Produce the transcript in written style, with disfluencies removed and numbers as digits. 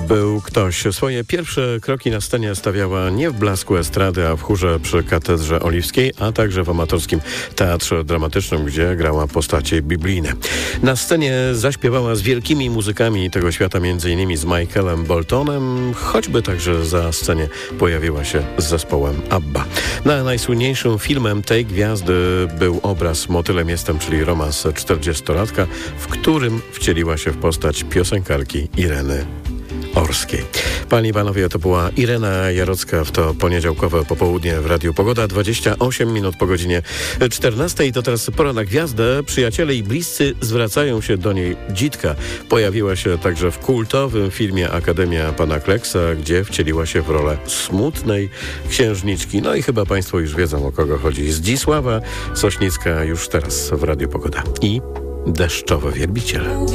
Był ktoś. Swoje pierwsze kroki na scenie stawiała nie w blasku estrady, a w chórze przy Katedrze Oliwskiej, a także w amatorskim teatrze dramatycznym, gdzie grała postacie biblijne. Na scenie zaśpiewała z wielkimi muzykami tego świata, m.in. z Michaelem Boltonem, choćby także za scenie pojawiła się z zespołem ABBA. Najsłynniejszym filmem tej gwiazdy był obraz Motylem jestem, czyli romans 40-latka, w którym wcieliła się w postać piosenkarki Ireny Orskiej. Panie i panowie, to była Irena Jarocka w to poniedziałkowe popołudnie w Radiu Pogoda. 28 minut po godzinie 14. To teraz pora na gwiazdę. Przyjaciele i bliscy zwracają się do niej dzitka. Pojawiła się także w kultowym filmie Akademia Pana Kleksa, gdzie wcieliła się w rolę smutnej księżniczki. No i chyba państwo już wiedzą, o kogo chodzi. Zdzisława Sośnicka już teraz w Radiu Pogoda. I Deszczowe Wielbiciele.